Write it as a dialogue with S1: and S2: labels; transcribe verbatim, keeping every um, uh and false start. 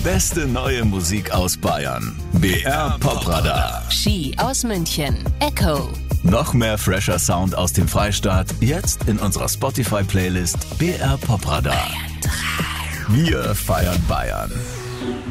S1: beste neue Musik aus Bayern. B R Popradar.
S2: Ski aus München. Echo.
S1: Noch mehr fresher Sound aus dem Freistaat, jetzt in unserer Spotify-Playlist B R Popradar. Wir feiern Bayern.